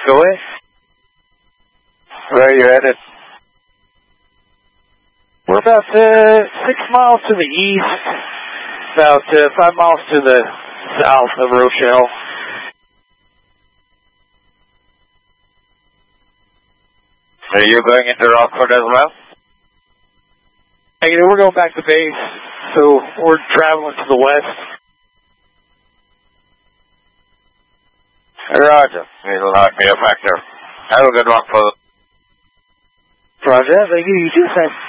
Go ahead. Where are you headed? We're about 6 miles to the east, about 5 miles to the south of Rochelle. Are you going into Rockford as well? Hey, we're going back to base, so we're traveling to the west. Roger. It'll not be a factor. Have a good one, folks. Roger, thank you. You too, sir.